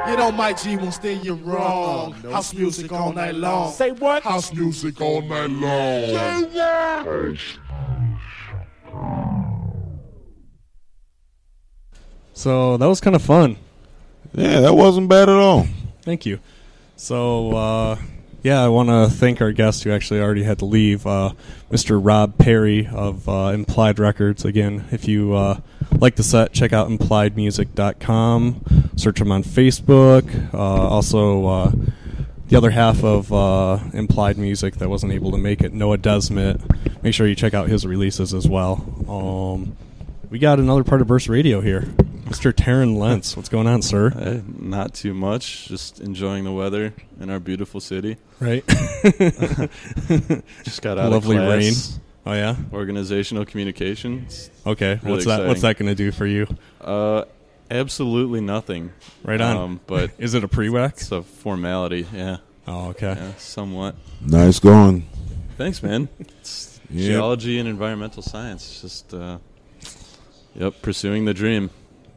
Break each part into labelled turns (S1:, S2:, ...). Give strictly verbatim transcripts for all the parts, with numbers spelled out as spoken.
S1: You know, Mike G won't steer you wrong. Uh-uh, no. House music all night long.
S2: Say what?
S1: House music all night long. Say what?
S3: So that was kind of fun.
S4: Yeah, that wasn't bad at all.
S3: Thank you. So, uh, yeah, I want to thank our guest who actually already had to leave, uh, Mister Rob Perry of uh, Implied Records. Again, if you uh, like the set, check out implied music dot com. Search him on Facebook. Uh, also, uh, the other half of uh, Implied Music that wasn't able to make it, Noah Desmet. Make sure you check out his releases as well. Um, we got another part of Burst Radio here. Mister Taryn Lentz, what's going on, sir?
S5: Hey, not too much. Just enjoying the weather in our beautiful city.
S3: Right.
S5: Just got out
S3: Lovely
S5: of class.
S3: rain. Oh yeah.
S5: Organizational communications.
S3: Okay.
S5: Really
S3: what's that?
S5: exciting.
S3: What's that going to do for you?
S5: Uh, absolutely nothing.
S3: Right on.
S5: Um, but
S3: is it a prereq?
S5: It's a formality. Yeah.
S3: Oh, okay.
S5: Yeah, somewhat.
S4: Nice going.
S5: Thanks, man. It's
S4: yep.
S5: Geology and environmental science. Just, uh, yep, pursuing the dream.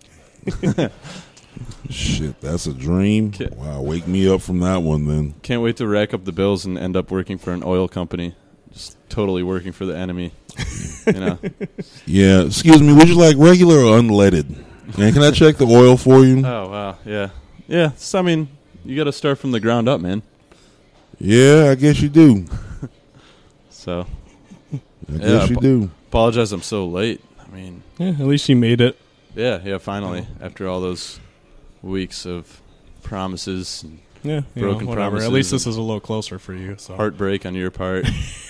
S4: Shit, that's a dream. Can't, wow, wake me up from that one then.
S5: Can't wait to rack up the bills and end up working for an oil company. Just totally working for the enemy. You know.
S4: Yeah, excuse me, would you like regular or unleaded? And can I check the oil for you?
S5: Oh, wow, yeah. Yeah, so, I mean, you got to start from the ground up, man.
S4: Yeah, I guess you do.
S5: So.
S4: I yeah, guess you ap- do.
S5: Apologize I'm so late. I mean.
S3: Yeah, at least you made it.
S5: Yeah, yeah, finally. After all those weeks of promises and
S3: yeah,
S5: broken
S3: know,
S5: promises.
S3: At least this is a little closer for you. So.
S5: Heartbreak on your part.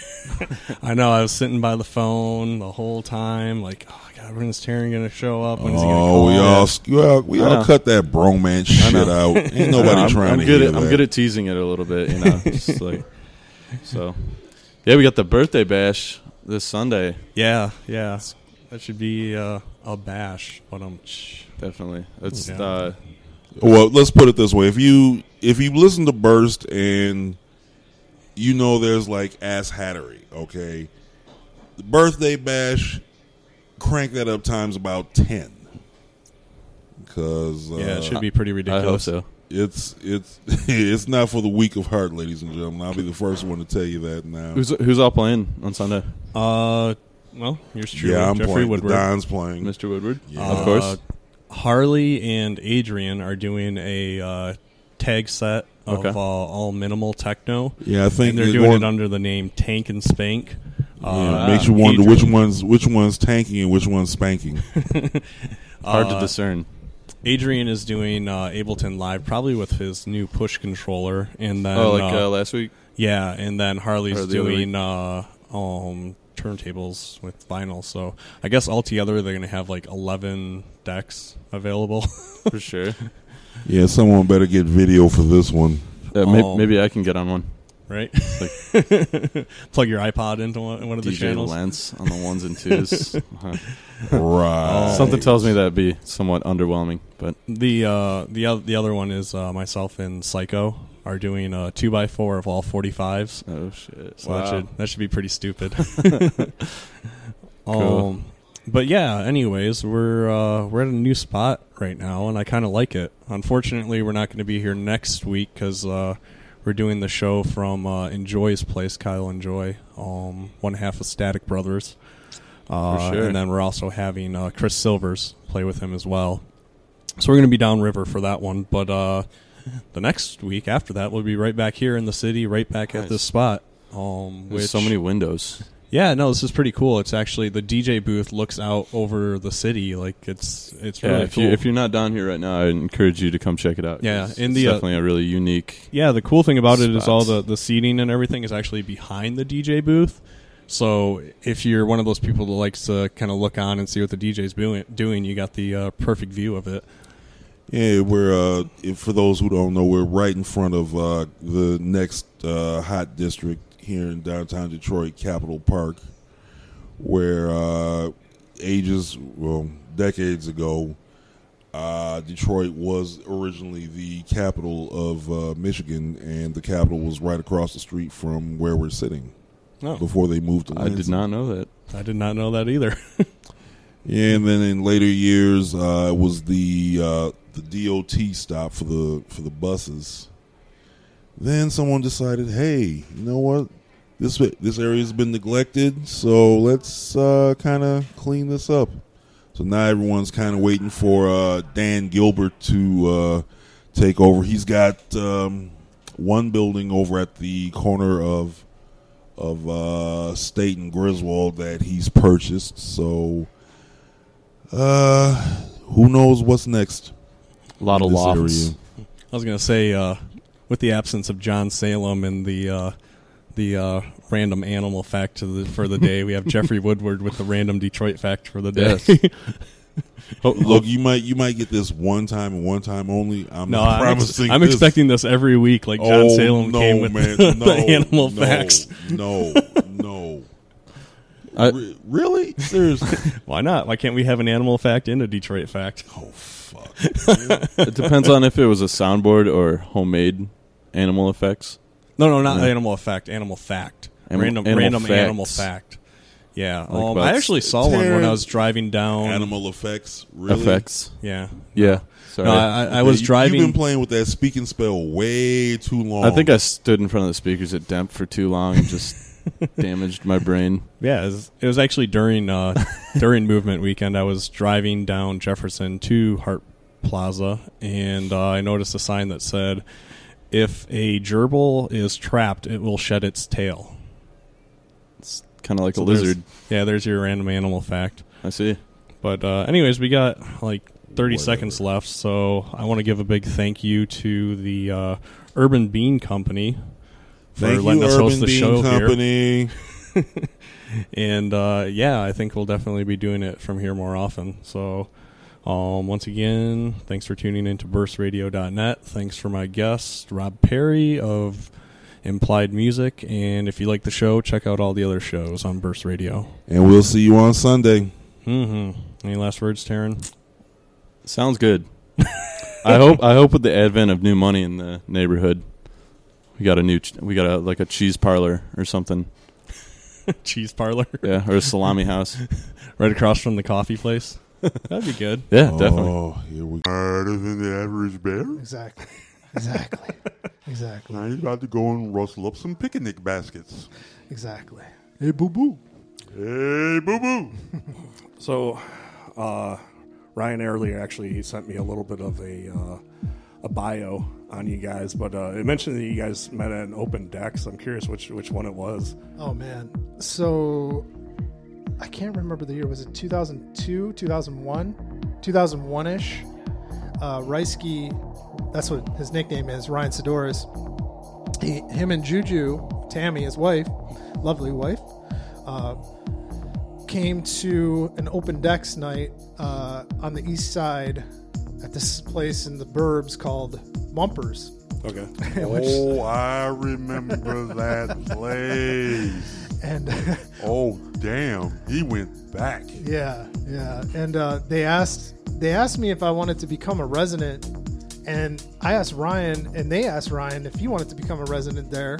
S3: I know. I was sitting by the phone the whole time, like, oh, God, when's Taryn going to show up? When's
S4: oh,
S3: he going to call?
S4: we all, we all, we all cut that bromance shit out. Ain't nobody
S5: I'm,
S4: trying
S5: I'm
S4: to
S5: good
S4: hear
S5: at,
S4: that.
S5: I'm good at teasing it a little bit, you know. Just like, so, yeah, we got the birthday bash this Sunday.
S3: Yeah, yeah. That should be uh, a bash, but um,
S5: definitely. It's
S3: yeah.
S5: uh,
S4: well, let's put it this way: if you if you listen to Burst and you know there's like ass hattery, okay, the birthday bash, crank that up times about ten, because uh,
S3: yeah, it should be pretty ridiculous.
S5: I hope so.
S4: It's it's it's not for the weak of heart, ladies and gentlemen. I'll be the first one to tell you that now.
S5: Who's who's all playing on Sunday?
S3: Uh. Well, yours truly,
S4: yeah, I'm
S3: Jeffrey
S4: playing.
S3: Woodward.
S4: Don's playing.
S5: Mister Woodward,
S4: yeah.
S5: uh, of course.
S3: Uh, Harley and Adrian are doing a uh, tag set of
S5: okay.
S3: uh, all minimal techno.
S4: Yeah, I think
S3: and they're, they're doing going, it under the name Tank and Spank.
S4: Yeah,
S3: uh,
S4: makes you wonder
S3: Adrian.
S4: which one's which one's tanking and which one's spanking.
S5: Hard
S3: uh,
S5: to discern.
S3: Adrian is doing uh, Ableton Live, probably with his new push controller, and then
S5: oh, like
S3: uh,
S5: uh, last week.
S3: Yeah, and then Harley's
S5: Or the
S3: doing uh, um. turntables with vinyl, so I guess altogether they're gonna have like eleven decks available.
S5: For sure.
S4: Yeah, someone better get video for this one.
S5: Uh,
S3: um,
S5: maybe, maybe I can get on one.
S3: Right?
S5: Like
S3: plug your iPod into one, one of the
S5: D J
S3: channels.
S5: Lentz on the ones and twos. uh-huh.
S4: Right.
S5: Something tells me that'd be somewhat underwhelming, but
S3: the uh, the other the other one is uh, myself and Psycho are doing a two by four of all forty-fives.
S5: Oh shit!
S3: So
S5: wow.
S3: that should that should be pretty stupid.
S5: Cool.
S3: Um, but yeah. Anyways, we're uh, we're at a new spot right now, and I kind of like it. Unfortunately, we're not going to be here next week because uh, we're doing the show from uh, Enjoy's place, Kyle Enjoy, um, one half of Static Brothers. Uh,
S5: For sure.
S3: And then we're also having uh, Chris Silvers play with him as well. So we're going to be downriver for that one. But uh, the next week after that, we'll be right back here in the city, right back
S5: Nice.
S3: at this spot. Um,
S5: There's
S3: which,
S5: so many windows.
S3: Yeah, no, this is pretty cool. It's actually the D J booth looks out over the city. Like it's it's
S5: Yeah,
S3: really
S5: if
S3: cool.
S5: you if you're not down here right now, I encourage you to come check it out.
S3: Yeah,
S5: it's,
S3: in
S5: it's
S3: the, uh,
S5: definitely a really unique.
S3: Yeah, the cool thing about it is all
S5: spots.
S3: the, the seating and everything is actually behind the D J booth. So if you're one of those people that likes to kind of look on and see what the D J's doing, doing you got the uh, perfect view of it.
S4: Yeah, we're uh, if, for those who don't know, we're right in front of uh, the next uh, hot district here in downtown Detroit, Capitol Park, where uh, ages, well, decades ago, uh, Detroit was originally the capital of uh, Michigan, and the capital was right across the street from where we're sitting.
S3: Oh.
S4: Before they moved to Lansing.
S5: I did not know that.
S3: I did not know that either.
S4: Yeah, and then in later years, uh, it was the uh, the D O T stop for the for the buses. Then someone decided, hey, you know what? This this area has been neglected, so let's uh, kind of clean this up. So now everyone's kind of waiting for uh, Dan Gilbert to uh, take over. He's got um, one building over at the corner of of uh, State and Griswold that he's purchased. So uh, who knows what's next?
S5: A lot of lofts.
S4: Area.
S3: I was going to say, uh, with the absence of John Salem and the uh, the uh, random animal fact to the, for the day, we have Jeffrey Woodward with the random Detroit fact for the day.
S5: Yes.
S4: Oh, look, you might you might get this one time and one time only. I'm
S3: no,
S4: not
S3: I'm, ex-
S4: promising.
S3: I'm
S4: this.
S3: expecting this every week, like John
S4: oh,
S3: Salem
S4: no,
S3: came with
S4: man,
S3: the,
S4: no,
S3: the animal
S4: no,
S3: facts.
S4: No, no,
S5: I,
S4: Re- really? Seriously?
S3: Why not? Why can't we have an animal fact and a Detroit fact?
S4: Oh fuck!
S5: it depends on if it was a soundboard or homemade animal effects.
S3: No, no, not
S5: Yeah.
S3: animal effect. Animal fact.
S5: Animal-
S3: random,
S5: animal
S3: random
S5: facts.
S3: animal fact. Yeah,
S5: Like
S3: um,
S5: about
S3: I actually saw one when
S4: Terrence-
S3: I was driving down.
S4: Animal effects, really?
S5: Effects.
S3: Yeah,
S5: Yeah. Sorry.
S3: no, I, I, I was
S4: Yeah, you-
S3: driving.
S4: You've been playing with that speak and spell way too long.
S5: I think I stood in front of the speakers at Demp for too long and just damaged my brain.
S3: Yeah, it was, it was actually during uh, during movement weekend. I was driving down Jefferson to Hart Plaza, and uh, I noticed a sign that said, "If a gerbil is trapped, it will shed its tail."
S5: It's kind of like
S3: So
S5: a
S3: there's-
S5: lizard.
S3: Yeah, there's your random animal fact.
S5: I see.
S3: But uh, anyways, we got like thirty
S4: Whatever.
S3: seconds left, so I want to give a big thank you to the uh, Urban Bean Company for
S4: Thank
S3: letting
S4: you,
S3: us
S4: Urban
S3: host the
S4: Bean
S3: show
S4: Company.
S3: here. And uh, yeah, I think we'll definitely be doing it from here more often. So um, once again, thanks for tuning in to burst radio dot net. Thanks for my guest, Rob Perry of Implied Music. And if you like the show, check out all the other shows on Burst Radio.
S4: And we'll see you on Sunday.
S3: Mm-hmm. Any last words, Taryn?
S5: Sounds good. I hope. I hope with the advent of new money in the neighborhood, we got a new. Ch- we got a like a cheese parlor or something.
S3: Cheese parlor.
S5: Yeah, or a salami house.
S3: Right across from the coffee place. That'd be good.
S5: Yeah, definitely.
S4: Oh, here we go. Harder than the average bear.
S2: Exactly. Exactly. Exactly.
S1: Now you're about to go and rustle up some picnic baskets.
S2: Exactly. Hey, boo boo.
S1: Hey, boo boo.
S6: So, uh, Ryan earlier actually he sent me a little bit of a uh, a bio on you guys, but uh, it mentioned that you guys met at an open deck. So I'm curious which which one it was.
S2: Oh man. So I can't remember the year. Was it two thousand two, two thousand one, two thousand one ish? Uh, Reisky, that's what his nickname is, Ryan Sidoris. He, him and Juju, Tammy, his wife, lovely wife, uh, came to an open decks night uh, on the east side at this place in the burbs called Bumpers.
S6: Okay.
S2: Which-
S1: Oh, I remember that place.
S2: and
S1: Oh, damn. He went back.
S2: yeah, yeah. And uh, they asked they asked me if I wanted to become a resident, and I asked Ryan, and they asked Ryan if he wanted to become a resident there.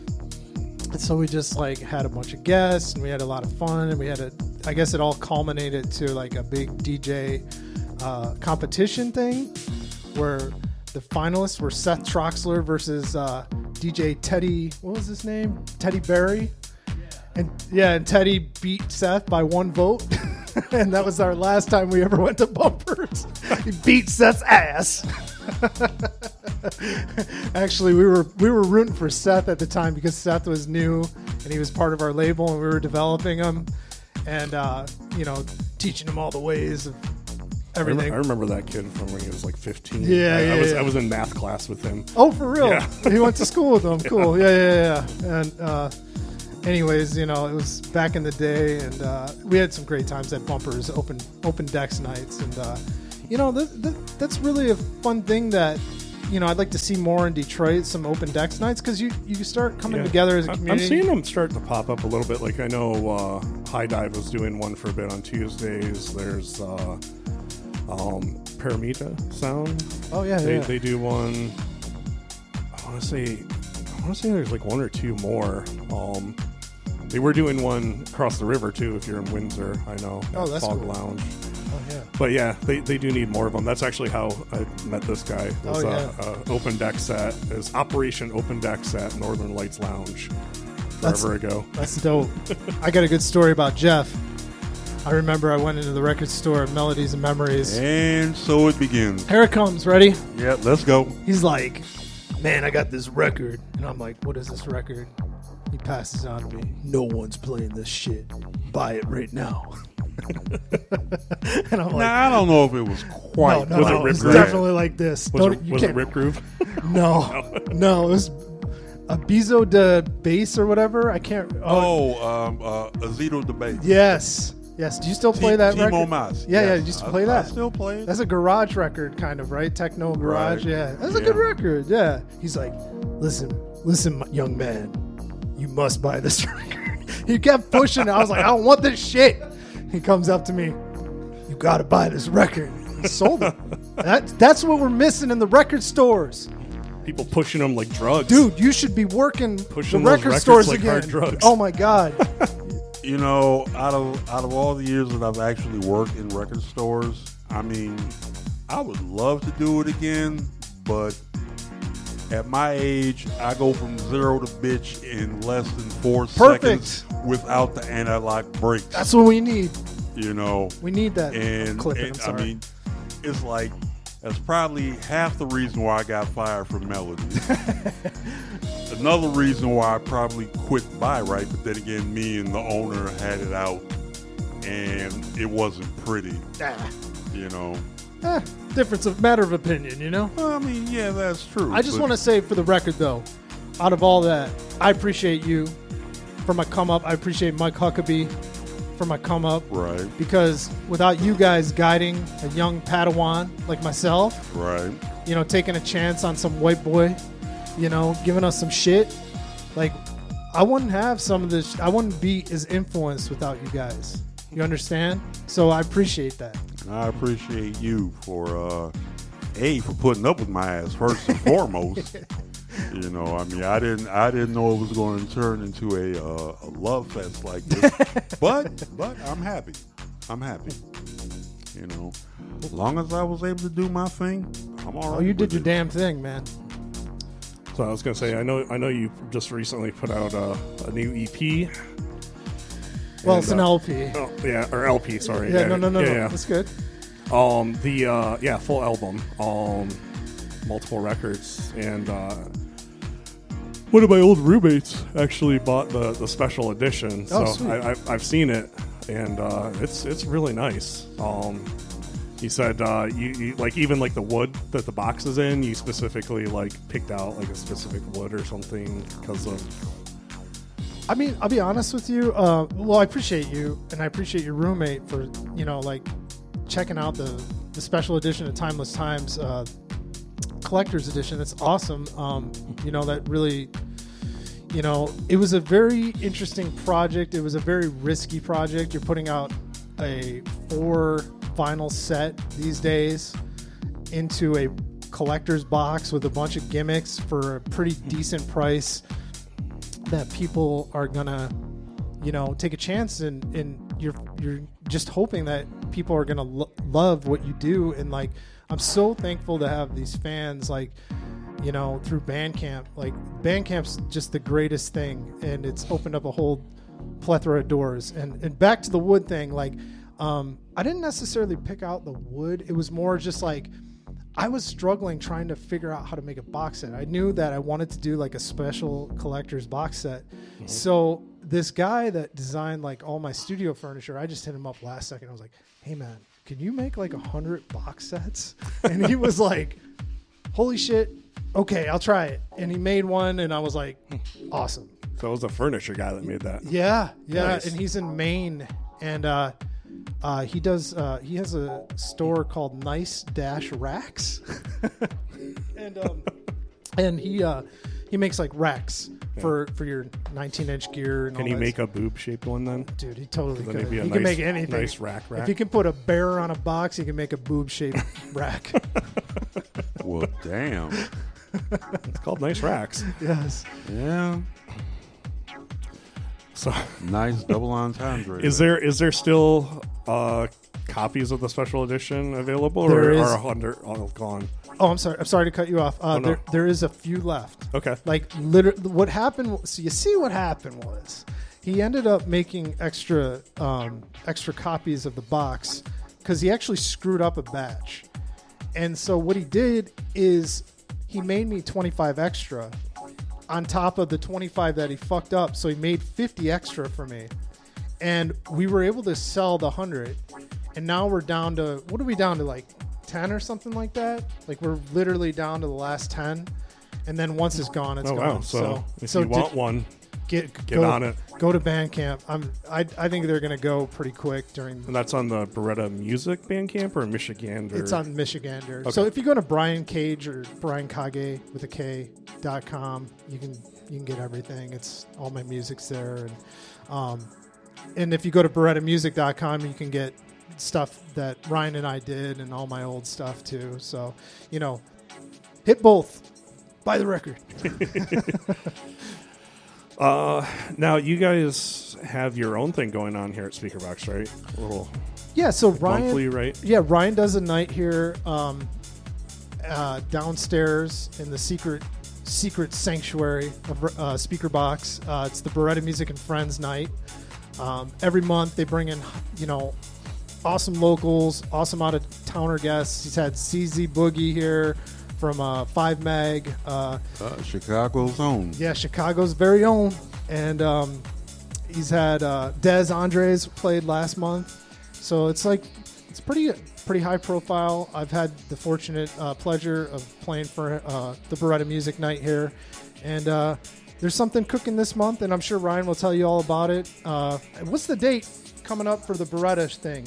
S2: And so we just like had a bunch of guests, and we had a lot of fun, and we had a. I guess it all culminated to like a big D J uh, competition thing, where the finalists were Seth Troxler versus uh, D J Teddy. What was his name? Teddy Berry. And yeah, and Teddy beat Seth by one vote. And that was our last time we ever went to Bumpers. He beat Seth's ass. Actually, we were we were rooting for Seth at the time because Seth was new and he was part of our label and we were developing him and uh, you know, teaching him all the ways of
S6: I remember,
S2: everything.
S6: I remember that kid from when he was like fifteen.
S2: Yeah,
S6: I,
S2: yeah,
S6: I was
S2: yeah.
S6: I was in math class with him.
S2: Oh, for real?
S6: Yeah.
S2: He went to school with them. Cool. Yeah, yeah, yeah. And uh, anyways, you know, it was back in the day, and uh, we had some great times at Bumpers, open open decks nights, and uh, you know, th- th- that's really a fun thing that you know I'd like to see more in Detroit. Some open decks nights because you you start coming
S6: Yeah.
S2: together as a
S6: I-
S2: community.
S6: I'm seeing them start to pop up a little bit. Like I know uh, High Dive was doing one for a bit on Tuesdays. There's uh, um, Paramita Sound.
S2: Oh yeah,
S6: They
S2: yeah.
S6: they do one. I want to say, I want to say there's like one or two more. Um, they were doing one across the river too. If you're in Windsor, I know.
S2: Oh,
S6: at
S2: that's
S6: Fog
S2: cool.
S6: Lounge. but yeah, they, they do need more of them. That's actually how I met this guy. It was
S2: Oh,
S6: a,
S2: yeah.
S6: a open deck set. It was Operation Open Deck Set, Northern Lights Lounge.
S2: That's-
S6: Forever ago.
S2: That's dope. I got a good story about Jeff. I remember I went into the record store, Melodies and Memories.
S4: And so it begins.
S2: Here it comes. Ready?
S4: Yeah, let's go.
S2: He's like, man, I got this record. And I'm like, what is this record? He passes it on to me. No one's playing this shit. Buy it right now. And I'm like,
S4: Now, I don't know if it was quite.
S2: no, no,
S6: Was it
S2: no,
S6: Rip
S2: it's
S6: Groove?
S2: definitely like this.
S6: Was
S2: Don't,
S6: it,
S2: you
S6: was it
S2: can't-
S6: Rip Groove?
S2: No, no, it was a Bizo de bass or whatever. I can't. Oh,
S4: Oh, um, uh, Azito Debate.
S2: yes, yes. Do you still play that
S4: Timo
S2: record?
S4: Mas.
S2: Yeah, yeah.
S4: Yes.
S2: You used to
S4: I-
S2: play
S4: I
S2: that.
S4: still play it.
S2: That's a garage record, kind of, right? Techno garage.
S4: Right.
S2: Yeah, that's a
S4: Yeah.
S2: good record. Yeah. He's like, listen, listen, young man, you must buy this record. He kept pushing. I was like, I don't want this shit. He comes up to me, you got to buy this record. He sold it. That, that's what we're missing in the record stores.
S6: People pushing them like drugs.
S2: Dude, you should be working
S6: Pushing
S2: the
S6: those
S2: record
S6: records
S2: stores
S6: like
S2: again.
S6: hard drugs.
S2: Oh my god.
S4: You know, out of out of all the years that I've actually worked in record stores, I mean, I would love to do it again, but at my age, I go from zero to bitch in less than four
S2: Perfect.
S4: seconds without the anti-lock brakes.
S2: That's what we need.
S4: you know,
S2: We need that
S4: and,
S2: clip.
S4: and
S2: I'm
S4: I
S2: sorry.
S4: mean, it's like that's probably half the reason why I got fired from Melody. Another reason why I probably quit Buy-Right, but then again, me and the owner had it out, and it wasn't pretty,
S2: Ah,
S4: you know.
S2: eh, difference of matter of opinion, you know?
S4: Well, I mean, yeah, that's true.
S2: I just
S4: but-
S2: want to say for the record, though, out of all that, I appreciate you for my come up. I appreciate Mike Huckabee for my come up
S4: Right,
S2: because without you guys guiding a young Padawan like myself,
S4: right.
S2: you know, taking a chance on some white boy, you know, giving us some shit, like I wouldn't have some of this. I wouldn't be as influenced without you guys. You understand? So I appreciate that.
S4: And I appreciate you for, uh, A, for putting up with my ass first and foremost. You know, I mean, I didn't, I didn't know it was going to turn into a, uh, a love fest like this, but, but I'm happy. I'm happy. You know, as long as I was able to do my thing, I'm all right.
S2: Oh, you did
S4: with
S2: your
S4: it.
S2: damn thing, man.
S6: So I was gonna say, I know, I know you just recently put out a, a new E P.
S2: Well,
S6: And,
S2: it's an
S6: uh,
S2: L P.
S6: Oh, yeah, or L P. Sorry.
S2: Yeah, no, no, no,
S6: yeah,
S2: no.
S6: yeah.
S2: That's good.
S6: Um, the uh, yeah, full album, um, multiple records, and uh, one of my old roommates actually bought the, the special edition.
S2: Oh,
S6: So
S2: sweet.
S6: I, I, I've seen it, and uh, it's it's really nice. Um, he said uh, you, you like even like the wood that the box is in. You specifically like picked out like a specific wood or something because of.
S2: I mean, I'll be honest with you. Uh, well, I appreciate you, and I appreciate your roommate for you know like checking out the the special edition of Timeless Times uh, collector's edition. That's awesome. Um, you know that really, you know, it was a very interesting project. It was a very risky project. You're putting out a four vinyl set these days into a collector's box with a bunch of gimmicks for a pretty decent price that people are gonna, you know, take a chance and and you're you're just hoping that people are gonna lo- love what you do. And like, I'm so thankful to have these fans, like, you know, through Bandcamp. Like, Bandcamp's just the greatest thing, and it's opened up a whole plethora of doors. And and back to the wood thing, like, um, I didn't necessarily pick out the wood. It was more just like, I was struggling trying to figure out how to make a box set. I knew that I wanted to do like a special collector's box set. Mm-hmm. So this guy that designed like all my studio furniture, I just hit him up last second. I was like, hey man, can you make like a hundred box sets? And he was like, holy shit. Okay, I'll try it. And he made one and I was like, awesome.
S6: So it was the furniture guy that made that.
S2: Yeah. Yeah.
S6: Nice.
S2: And he's in Maine. And, uh, Uh, he does. Uh, he has a store called Nice Dash Racks, and um, and he uh, he makes like racks for, for your nineteen inch gear. And
S6: Can
S2: all
S6: he
S2: that
S6: make
S2: stuff.
S6: a boob shaped one then?
S2: Dude, he totally
S6: Then
S2: could.
S6: it'd be a
S2: He
S6: nice,
S2: can make anything.
S6: Nice rack rack.
S2: If he can put a bear on a box, he can make a boob shaped rack.
S4: Well, damn.
S6: It's called nice racks.
S2: Yes.
S4: Yeah.
S6: So
S4: Nice double entendre.
S6: is there is there still uh, copies of the special edition available,
S2: There
S6: or
S2: is-
S6: are a hundred all gone?
S2: Oh, I'm sorry. I'm sorry to cut you off. Uh,
S6: Oh, no.
S2: there, there is a few left.
S6: Okay.
S2: Like, literally, what happened? So you see, what happened was he ended up making extra, um, extra copies of the box because he actually screwed up a batch. And so what he did is he made me twenty-five extra on top of the twenty-five that he fucked up. So he made fifty extra for me, and we were able to sell the hundred. And now we're down to, what are we down to, like ten or something like that? Like, we're literally down to the last ten, and then once it's gone, it's
S6: Oh
S2: gone.
S6: wow! So,
S2: so
S6: if
S2: so
S6: you want
S2: di-
S6: one,
S2: get
S6: get
S2: go,
S6: on it.
S2: Go to Bandcamp. I'm I I think they're gonna go pretty quick during.
S6: And that's on the Beretta Music Bandcamp or Michigan?
S2: It's on Michigander.
S6: Okay.
S2: So if you go to Brian Cage or Brian Kage with a K dot com, you can you can get everything. It's all my music's there, and um, and if you go to Beretta Music dot com, you can get stuff that Ryan and I did and all my old stuff too. So you know, hit both. Buy the record.
S6: Uh, now you guys have your own thing going on here at Speakerbox, right? A little
S2: Yeah. So Ryan.
S6: monthly, right?
S2: Yeah, Ryan does a night here um, uh, downstairs in the secret secret sanctuary of uh, Speaker Box. Uh, it's the Beretta Music and Friends night. Um, every month they bring in, you know, awesome locals, awesome out of towner guests. He's had C Z Boogie here from uh, Five Mag. Uh,
S4: Uh, Chicago's own.
S2: yeah, Chicago's very own, and um, he's had uh, Dez Andres played last month. So it's like it's pretty pretty high profile. I've had the fortunate uh, pleasure of playing for uh, the Beretta Music Night here, and uh, there's something cooking this month, and I'm sure Ryan will tell you all about it. Uh, what's the date coming up for the Beretta thing?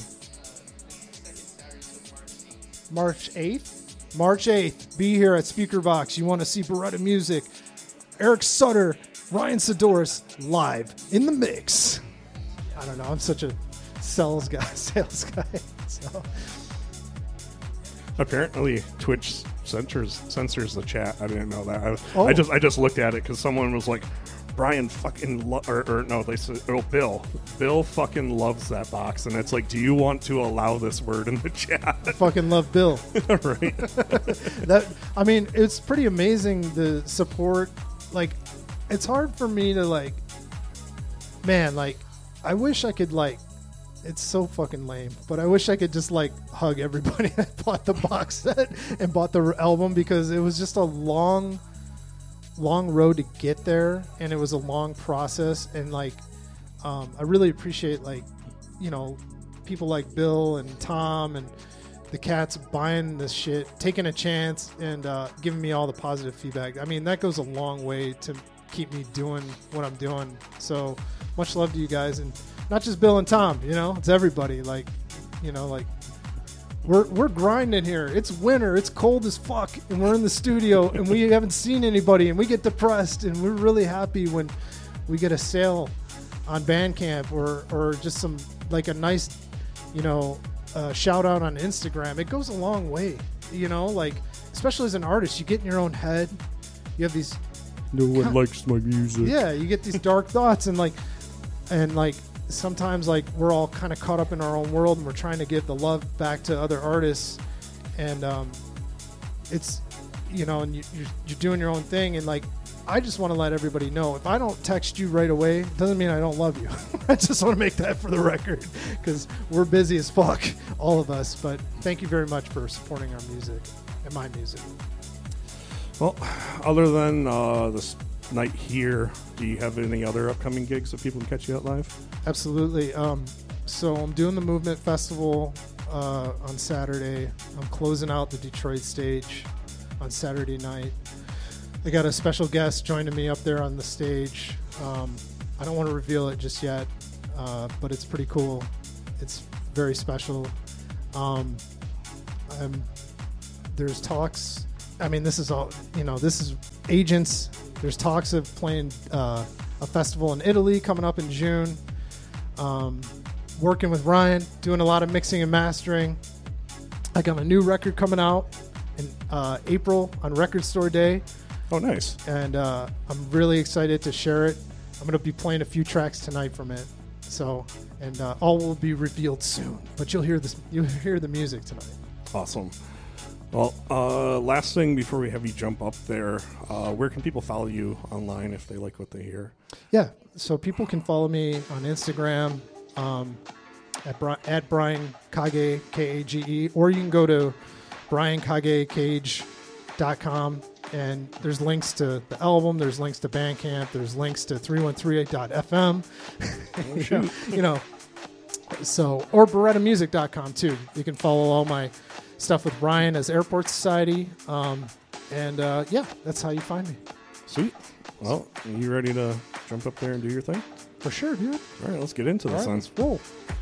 S2: March eighth. March eighth. Be here at Speaker Box. You want to see Beretta Music? Eric Sutter, Ryan Sidoris live in the mix. I don't know. I'm such a sales guy, sales guy. So
S6: Apparently, Twitch censors censors the chat. I didn't know that. I,
S2: Oh.
S6: I just I just looked at it because someone was like, "Brian fucking lo-, or, or no, they said, oh Bill, Bill fucking loves that box," and it's like, do you want to allow this word in the chat?
S2: I fucking love Bill.
S6: Right?
S2: That I mean, it's pretty amazing the support. Like, it's hard for me to like, man. Like, I wish I could like. It's so fucking lame, but I wish I could just like hug everybody that bought the box set and bought the album, because it was just a long, long road to get there, and it was a long process. And like, um, I really appreciate like, you know, people like Bill and Tom and the cats buying this shit, taking a chance, and uh, giving me all the positive feedback. I mean, that goes a long way to keep me doing what I'm doing. So much love to you guys, and not just Bill and Tom, you know, it's everybody. Like, you know, like we're we're grinding here. It's winter, it's cold as fuck, and we're in the studio and we haven't seen anybody, and we get depressed, and we're really happy when we get a sale on Bandcamp or or just some like a nice, you know, uh, shout out on Instagram. It goes a long way, you know, like especially as an artist, you get in your own head. You have these
S6: No one likes my music.
S2: yeah, you get these dark thoughts, and like and like sometimes like we're all kind of caught up in our own world, and we're trying to give the love back to other artists, and um, it's, you know, and you, you're, you're doing your own thing, and like I just want to let everybody know, if I don't text you right away, it doesn't mean I don't love you. I just want to make that for the record, because we're busy as fuck, all of us. But thank you very much for supporting our music and my music.
S6: Well, other than uh, this night here, do you have any other upcoming gigs that people can catch you at live?
S2: Absolutely. Um, so I'm doing the Movement Festival uh, on Saturday. I'm closing out the Detroit stage on Saturday night. I got a special guest joining me up there on the stage. Um, I don't want to reveal it just yet, uh, but it's pretty cool. It's very special. Um, I'm, there's talks. I mean, this is all, you know, this is agents. There's talks of playing uh, a festival in Italy coming up in June. Um, working with Ryan, doing a lot of mixing and mastering. I got a new record coming out in uh, April on Record Store Day,
S6: Oh, nice.
S2: and uh, I'm really excited to share it. I'm going to be playing a few tracks tonight from it. So, and uh, all will be revealed soon. But you'll hear this. You'll hear the music tonight.
S6: Awesome. Well, uh, last thing before we have you jump up there, uh, where can people follow you online if they like what they hear?
S2: Yeah. So people can follow me on Instagram um, at Bri- at Brian Kage K A G E, or you can go to brian kage cage dot com. And there's links to the album, there's links to Bandcamp, there's links to three one three eight dot f m.
S6: Oh,
S2: you, know, you know, so, or beretta music dot com too. You can follow all my stuff with Brian as Airport Society. Um, and uh, yeah, that's how you find me.
S6: Sweet. Well, you ready to jump up there and do your thing?
S2: For sure, dude.
S6: All right, let's get into
S2: All
S6: this
S2: right,
S6: then.
S2: let's roll.